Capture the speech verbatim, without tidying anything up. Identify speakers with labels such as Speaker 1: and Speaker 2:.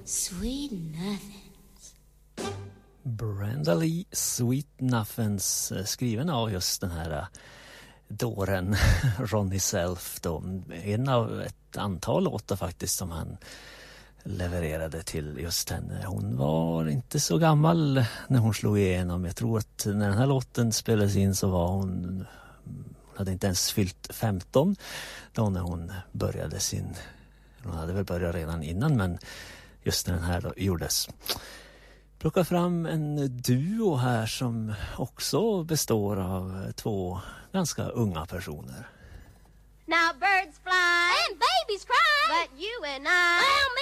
Speaker 1: Sweet Nothings.
Speaker 2: Brenda Lee, Sweet Nothings, skriven av just den här dåren Ronnie Self då. En av ett antal låtar faktiskt som han levererade till just henne. Hon var inte så gammal när hon slog igenom. Jag tror att när den här låten spelades in så var hon, hon hade inte ens fyllt femton då när hon började sin, hon hade väl börjat redan innan, men just när den här då gjordes. Plocka fram en duo här som också består av två ganska unga personer.
Speaker 3: Now birds fly and babies cry, but you and I, well,